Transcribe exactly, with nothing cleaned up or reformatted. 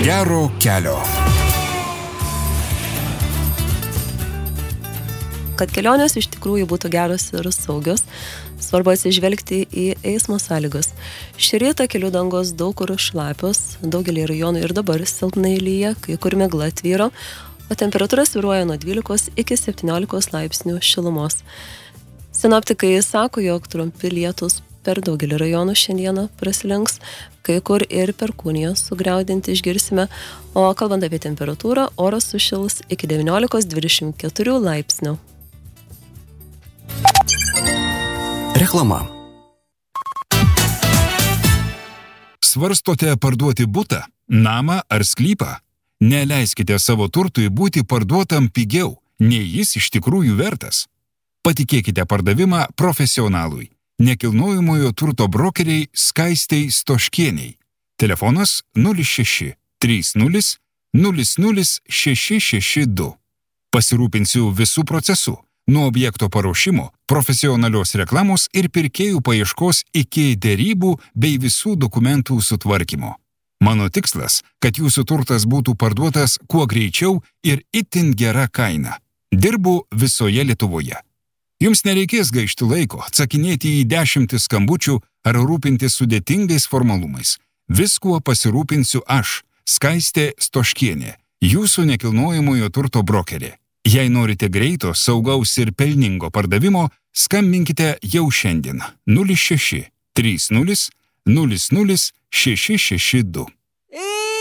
gero kelio. Kad kelionės iš tikrųjų būtų geros ir saugios, svarbu atsižvelgti į eismo sąlygas. Šį rytą kelių dangos daug kur šlapios, daugelį rajonų ir dabar silpnai lyja, kai kur migla tvyro, o temperatūra svyruoja nuo dvylikos iki septyniolikos laipsnių šilumos. Sinoptikai sako, jog trumpi lietūs per daugelį rajonų šiandieną prasilenks, kai kur ir perkūniją sugriaudinti išgirsime, o kalbant apie temperatūrą, oras sušils iki devyniolikos dvidešimt keturių laipsnių. Reklama. Svarstote parduoti butą, namą ar sklypą? Neleiskite savo turtui būti parduotam pigiau, nei jis iš tikrųjų vertas. Patikėkite pardavimą profesionalui. Nekilnojamojo turto brokeriai Skaistei Stoškieniai. Telefonas nulis šeši trys nulis nulis nulis šeši šeši du. Pasirūpinsiu visų procesų. Nuo objekto paruošimo, profesionalios reklamos ir pirkėjų paieškos iki derybų bei visų dokumentų sutvarkymo. Mano tikslas, kad jūsų turtas būtų parduotas kuo greičiau ir itin gera kaina. Dirbu visoje Lietuvoje. Jums nereikės gaišti laiko, atsakinėti į dešimtis skambučių ar rūpintis sudėtingais formalumais. Viskuo pasirūpinsiu aš, Skaistė Stoškienė, jūsų nekilnojamojo turto brokerė. Jei norite greito, saugaus ir pelningo pardavimo, skambinkite jau šiandien nulis šeši trys nulis nulis nulis šeši šeši du.